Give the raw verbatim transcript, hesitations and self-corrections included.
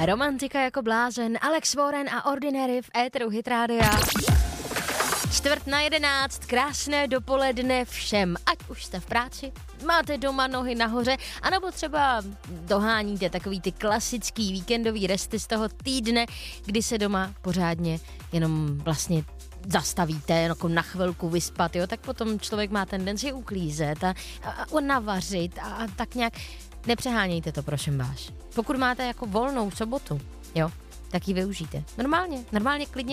Romantika jako blázen, Alex Warren a Ordinary v éteru Hit Rádia. Čtvrt na jedenáct, krásné dopoledne všem, ať už jste v práci, máte doma nohy nahoře, anebo třeba doháníte takový ty klasický víkendový resty z toho týdne, kdy se doma pořádně jenom vlastně zastavíte, jako na chvilku vyspat, jo, tak potom člověk má tendenci uklízet a, a, a navařit a, a tak nějak nepřehánějte to, prosím vás. Pokud máte jako volnou sobotu, jo, tak ji využijte. Normálně, normálně klidně